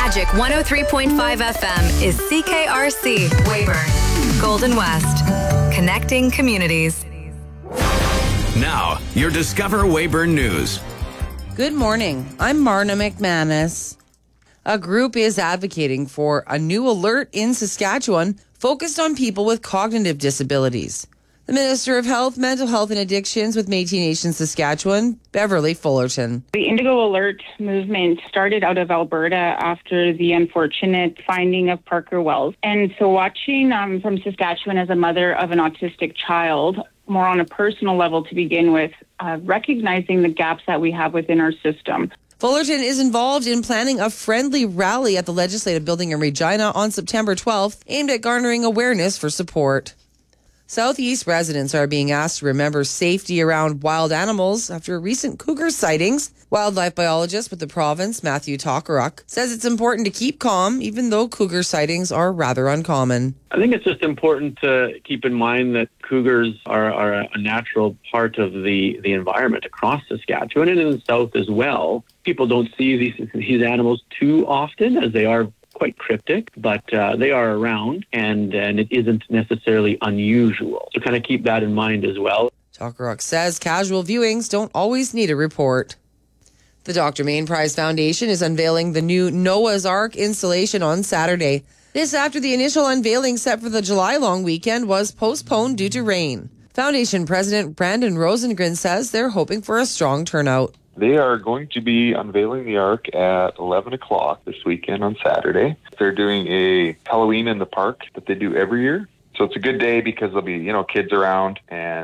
Magic 103.5 FM is CKRC, Weyburn, Golden West. Connecting communities. Now, your Discover Weyburn News. Good morning. I'm Marna McManus. A group is advocating for a new alert in Saskatchewan focused on people with cognitive disabilities. The Minister of Health, Mental Health and Addictions with Métis Nation Saskatchewan, Beverly Fullerton. The Indigo Alert movement started out of Alberta after the unfortunate finding of Parker Wells. And so watching from Saskatchewan as a mother of an autistic child, more on a personal level to begin with, recognizing the gaps that we have within our system. Fullerton is involved in planning a friendly rally at the Legislative Building in Regina on September 12th, aimed at garnering awareness for support. Southeast residents are being asked to remember safety around wild animals after recent cougar sightings. Wildlife biologist with the province, Matthew Tokaruk, says it's important to keep calm, even though cougar sightings are rather uncommon. I think it's just important to keep in mind that cougars are a natural part of the environment across Saskatchewan and in the south as well. People don't see these animals too often, as they are quite cryptic, but they are around, and it isn't necessarily unusual. So kind of keep that in mind as well. Tokaruk says casual viewings don't always need a report. The Dr. Main Prize Foundation is unveiling the new Noah's Ark installation on Saturday. This after the initial unveiling set for the July long weekend was postponed due to rain. Foundation President Brandon Rosengren says they're hoping for a strong turnout. They are going to be unveiling the Ark at 11 o'clock this weekend on Saturday. They're doing a Halloween in the park that they do every year. So it's a good day because there'll be, kids around and